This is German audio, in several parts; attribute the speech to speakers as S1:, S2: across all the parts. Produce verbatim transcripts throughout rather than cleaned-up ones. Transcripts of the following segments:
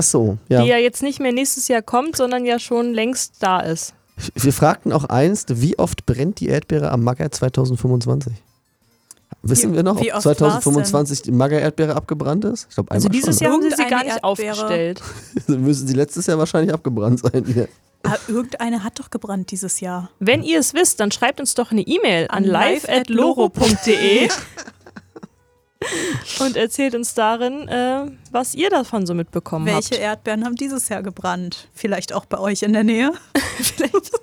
S1: Ach so, ja.
S2: Die ja jetzt nicht mehr nächstes Jahr kommt, sondern ja schon längst da ist.
S1: Wir fragten auch einst, wie oft brennt die Erdbeere am Magger zwanzig fünfundzwanzig? Wissen
S3: Wie-
S1: wir noch,
S3: wie
S1: ob
S3: oft
S1: zwanzig fünfundzwanzig die Magger-Erdbeere abgebrannt ist? Ich glaube,
S2: Also
S1: einmal
S2: dieses
S1: schon.
S2: Jahr haben sie sie
S3: Irgendeine
S2: gar nicht
S3: Erdbeere.
S2: aufgestellt.
S1: Dann müssen sie letztes Jahr wahrscheinlich abgebrannt sein. Ja.
S3: Ah, irgendeine hat doch gebrannt dieses Jahr.
S2: Wenn ihr es wisst, dann schreibt uns doch eine E-Mail an
S3: An
S2: live at loro punkt de und erzählt uns darin, äh, was ihr davon so mitbekommen
S3: Welche
S2: habt.
S3: Erdbeeren haben dieses Jahr gebrannt? Vielleicht auch bei euch in der Nähe?
S2: Vielleicht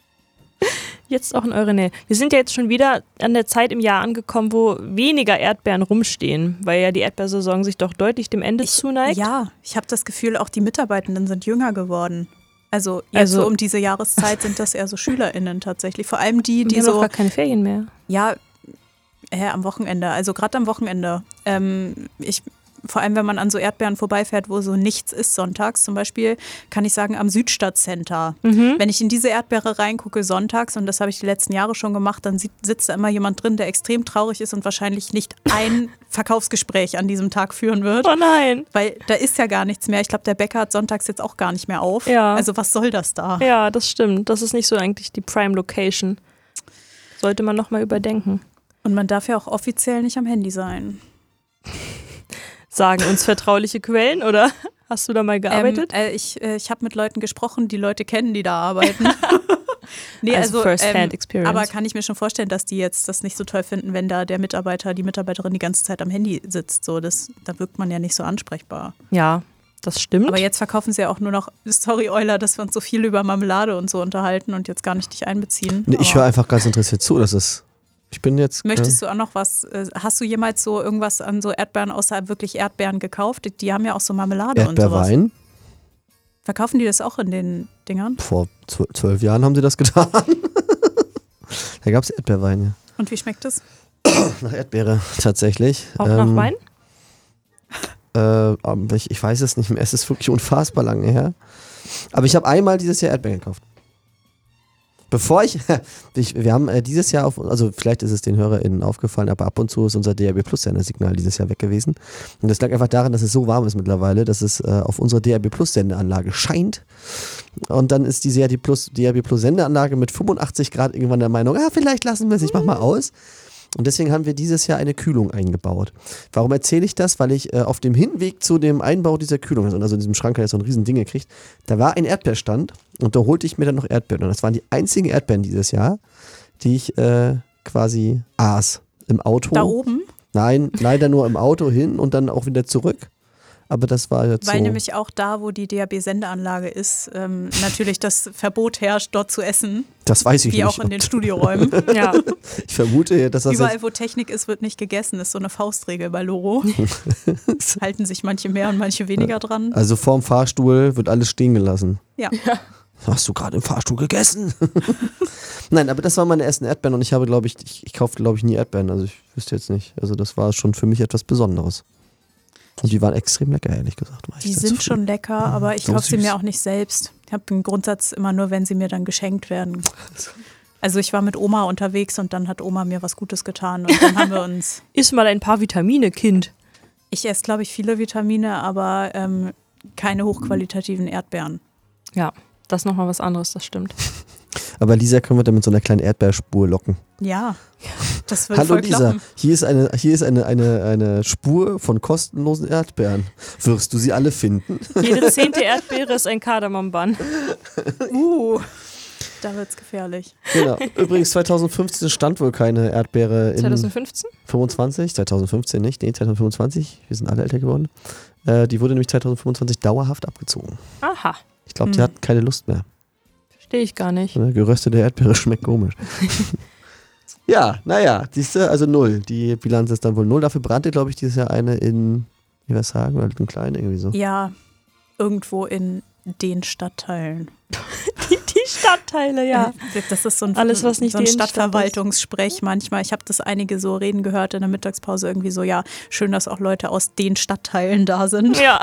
S2: jetzt auch in eure Nähe. Wir sind ja jetzt schon wieder an der Zeit im Jahr angekommen, wo weniger Erdbeeren rumstehen, weil ja die Erdbeersaison sich doch deutlich dem Ende zuneigt.
S3: Ja, ich habe das Gefühl, auch die Mitarbeitenden sind jünger geworden. Also jetzt
S2: Also-
S3: so um diese Jahreszeit sind das eher so SchülerInnen tatsächlich. Vor allem die,
S2: Die
S3: die
S2: haben doch
S3: so,
S2: gar keine Ferien mehr.
S3: ja, äh, am Wochenende, also gerade am Wochenende. Ähm, ich, vor allem, wenn man an so Erdbeeren vorbeifährt, wo so nichts ist sonntags, zum Beispiel, kann ich sagen, am Südstadtcenter.
S2: Mhm.
S3: Wenn ich in diese Erdbeere reingucke sonntags, und das habe ich die letzten Jahre schon gemacht, dann sieht, sitzt da immer jemand drin, der extrem traurig ist und wahrscheinlich nicht ein Verkaufsgespräch an diesem Tag führen wird.
S2: Oh nein.
S3: Weil da ist ja gar nichts mehr. Ich glaube, der Bäcker hat sonntags jetzt auch gar nicht mehr auf.
S2: Ja.
S3: Also was soll das da?
S2: Ja, das stimmt. Das ist nicht so eigentlich die Prime Location. Sollte man nochmal überdenken.
S3: Und man darf ja auch offiziell nicht am Handy sein.
S2: Sagen uns vertrauliche Quellen oder hast du da mal gearbeitet?
S3: Ähm, äh, ich äh, ich habe mit Leuten gesprochen, die Leute kennen, die da arbeiten. nee,
S2: Also First-Hand Experience.
S3: Aber kann ich mir schon vorstellen, dass die jetzt das nicht so toll finden, wenn da der Mitarbeiter, die Mitarbeiterin die ganze Zeit am Handy sitzt. So, das, da wirkt man ja nicht so ansprechbar.
S2: Ja, das stimmt.
S3: Aber jetzt verkaufen sie ja auch nur noch, sorry Euler, dass wir uns so viel über Marmelade und so unterhalten und jetzt gar nicht dich einbeziehen.
S1: Nee, ich
S3: Aber
S1: höre einfach ganz interessiert zu. Das ist. Ich bin jetzt.
S3: möchtest du auch noch was, äh, hast du jemals so irgendwas an so Erdbeeren außer wirklich Erdbeeren gekauft? Die, die haben ja auch so Marmelade und sowas.
S1: Erdbeerwein.
S3: Verkaufen die das auch in den Dingern?
S1: Vor zw- zwölf Jahren haben sie das getan. Da gab es Erdbeerwein, ja.
S3: Und wie schmeckt es?
S1: Nach Erdbeere, tatsächlich.
S2: Auch
S1: Ähm,
S2: nach Wein?
S1: Äh, aber ich, ich weiß es nicht mehr. Es ist wirklich unfassbar lange her. Aber ich habe einmal dieses Jahr Erdbeeren gekauft. Bevor ich, ich wir haben äh, dieses Jahr, auf, also vielleicht ist es den HörerInnen aufgefallen, aber ab und zu ist unser D A B Plus Sendesignal dieses Jahr weg gewesen. Und das lag einfach daran, dass es so warm ist mittlerweile, dass es äh, auf unserer D A B Plus Sendeanlage scheint. Und dann ist die D A B Plus, D A B Plus Sendeanlage mit fünfundachtzig Grad irgendwann der Meinung, ah, vielleicht lassen wir es, ich mach mal aus. Und deswegen haben wir dieses Jahr eine Kühlung eingebaut. Warum erzähle ich das? Weil ich äh, auf dem Hinweg zu dem Einbau dieser Kühlung, also in diesem Schrank hat er so ein riesen Ding gekriegt, da war ein Erdbeerstand und da holte ich mir dann noch Erdbeeren. Und das waren die einzigen Erdbeeren dieses Jahr, die ich äh, quasi aß. Im Auto.
S3: Da oben?
S1: Nein, leider nur im Auto hin und dann auch wieder zurück. Aber das war jetzt
S3: Weil
S1: so.
S3: nämlich auch da, wo die D A B-Sendeanlage ist, ähm, natürlich das Verbot herrscht, dort zu essen.
S1: Das weiß ich
S3: Wie
S1: nicht.
S3: auch in den Studioräumen.
S2: Ja.
S1: Ich vermute, dass das
S3: Überall, wo Technik ist, wird nicht gegessen. Ist so eine Faustregel bei Loro. Halten sich manche mehr und manche weniger dran.
S1: also vorm Fahrstuhl wird alles stehen gelassen.
S3: Ja.
S1: Hast du gerade im Fahrstuhl gegessen? Nein, aber das waren meine ersten Erdbeeren und ich habe, glaube ich, ich, ich kaufe, glaube ich, nie Erdbeeren. Also ich wüsste jetzt nicht. Also das war schon für mich etwas Besonderes. Und die waren extrem lecker, ehrlich gesagt. War ich
S3: Die
S1: sehr
S3: sind
S1: zufrieden.
S3: schon lecker, aber ich
S1: So
S3: kaufe sie
S1: süß.
S3: mir auch nicht selbst. Ich habe den Grundsatz immer nur, wenn sie mir dann geschenkt werden. Also ich war mit Oma unterwegs und dann hat Oma mir was Gutes getan und dann haben wir uns...
S2: Iss mal ein paar Vitamine, Kind.
S3: Ich esse, glaube ich, viele Vitamine, aber ähm, keine hochqualitativen Erdbeeren.
S2: Ja, das ist nochmal was anderes, das stimmt.
S1: Aber Lisa können wir dann mit so einer kleinen Erdbeerspur locken.
S3: Ja, das wird
S1: Hallo
S3: voll
S1: Lisa,
S3: klappen.
S1: hier ist, eine, hier ist eine, eine, eine Spur von kostenlosen Erdbeeren. Wirst du sie alle finden?
S2: Jede zehnte Erdbeere ist ein Kardamombann.
S3: Uh, da wird's gefährlich.
S1: Genau. Übrigens zwanzig fünfzehn stand wohl keine Erdbeere in
S2: zwanzig fünfzehn?
S1: fünfundzwanzig, zwanzig fünfzehn nicht, nee, zwanzig fünfundzwanzig, wir sind alle älter geworden. Äh, die wurde nämlich zwanzig fünfundzwanzig dauerhaft abgezogen.
S2: Aha,
S1: Ich glaube, die
S3: Hm.
S1: hatten keine Lust mehr.
S2: verstehe ich gar nicht.
S1: Ne? Geröstete Erdbeere schmeckt komisch. Ja, naja, siehst du, also null. Die Bilanz ist dann wohl null. Dafür brannte, glaube ich, dieses Jahr eine in, wie wir sagen, oder ein klein irgendwie so.
S3: Ja, irgendwo in den Stadtteilen.
S2: Die, die Stadtteile, ja.
S3: Das ist so ein,
S2: Alles, was nicht
S3: so ein
S2: die Innenstadt
S3: Stadtverwaltungssprech manchmal. Ich habe das einige so reden gehört in der Mittagspause irgendwie so, ja, schön, dass auch Leute aus den Stadtteilen da sind.
S2: Ja.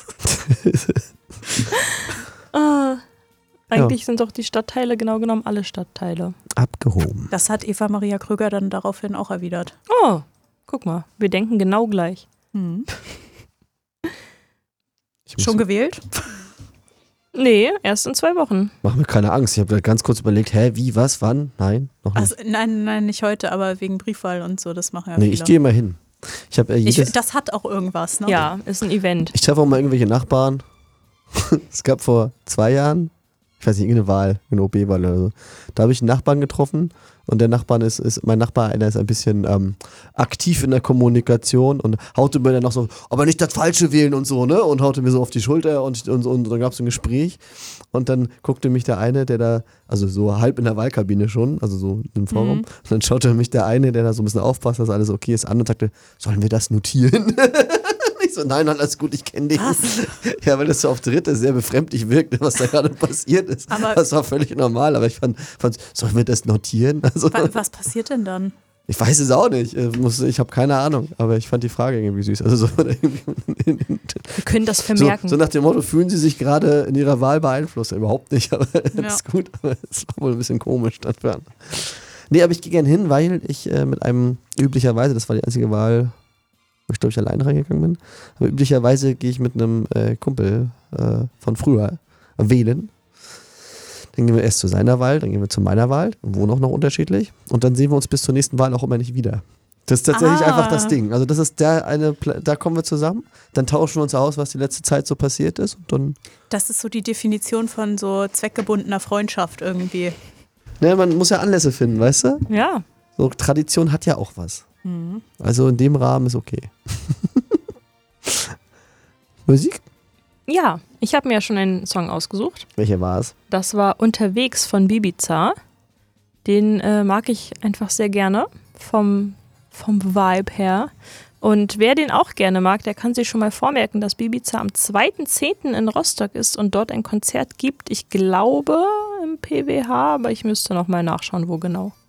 S2: ah, eigentlich sind doch die Stadtteile genau genommen alle Stadtteile.
S1: Abgehoben.
S3: Das hat Eva Maria Kröger dann daraufhin auch erwidert.
S2: Oh, guck mal, wir denken genau gleich.
S3: Hm.
S1: Ich muss-
S3: Schon gewählt?
S2: Nee, erst in zwei Wochen.
S1: Mach mir keine Angst. Ich habe ganz kurz überlegt, hä, wie, was, wann? Nein, noch nicht.
S3: Also, nein, nein, nicht heute, aber wegen Briefwahl und so, das machen ja
S1: nee,
S3: viele.
S1: ich gehe mal hin. Ich habe äh,
S3: Ich,
S1: jedes,
S3: das hat auch irgendwas, ne?
S2: Ja, ist ein Event.
S1: ich treffe auch mal irgendwelche Nachbarn. Es gab vor zwei Jahren, ich weiß nicht, irgendeine Wahl, eine O B-Wahl oder so. Da habe ich einen Nachbarn getroffen und der Nachbarn ist, ist mein Nachbar, einer ist ein bisschen ähm, aktiv in der Kommunikation und haute mir dann noch so, aber nicht das Falsche wählen und so, ne? Und haute mir so auf die Schulter und, und, und, und dann gab es ein Gespräch und dann guckte mich der eine, der da, also so halb in der Wahlkabine schon, also so im Forum,
S3: Mhm.
S1: und dann schaute mich der eine, der da so ein bisschen aufpasst, dass alles okay ist, an und sagte, sollen wir das notieren? Ich so, nein, alles gut, ich kenne dich.
S3: Was?
S1: Ja, weil das so auf Dritte sehr befremdlich wirkte, was da gerade passiert ist.
S3: Aber-
S1: das war völlig normal, aber ich fand, fand sollen wir das notieren? Also,
S3: Wa- Was passiert denn dann?
S1: ich weiß es auch nicht. Ich, muss- ich habe keine Ahnung, aber ich fand die Frage irgendwie süß. Also so,
S2: Wir können das
S1: so,
S2: vermerken.
S1: so nach dem Motto, fühlen Sie sich gerade in Ihrer Wahl beeinflusst? Überhaupt nicht, aber das
S3: Ja.
S1: ist gut. Aber es war wohl ein bisschen komisch dann für andere. Nee, aber ich gehe gern hin, weil ich äh, mit einem, üblicherweise, das war die einzige Wahl, wo ich glaube ich alleine reingegangen bin, aber üblicherweise gehe ich mit einem äh, Kumpel äh, von früher wählen. Dann gehen wir erst zu seiner Wahl, dann gehen wir zu meiner Wahl, wohnen auch noch unterschiedlich und dann sehen wir uns bis zur nächsten Wahl auch immer nicht wieder. Das ist tatsächlich
S3: Ah.
S1: einfach das Ding. Also das ist der eine, Pla- da kommen wir zusammen, dann tauschen wir uns aus, was die letzte Zeit so passiert ist und dann,
S3: Das ist so die Definition von so zweckgebundener Freundschaft irgendwie.
S1: ne, man muss ja Anlässe finden, weißt du?
S2: Ja,
S1: So Tradition hat ja auch was.
S3: Mhm.
S1: Also in dem Rahmen ist okay. Musik?
S2: ja. Ich habe mir ja schon einen Song ausgesucht.
S1: Welche war es?
S2: Das war Unterwegs von Bibiza. Den äh, mag ich einfach sehr gerne vom, vom Vibe her. Und wer den auch gerne mag, der kann sich schon mal vormerken, dass Bibiza am zweiten zehnten in Rostock ist und dort ein Konzert gibt. Ich glaube im P W H, aber ich müsste noch mal nachschauen, wo genau.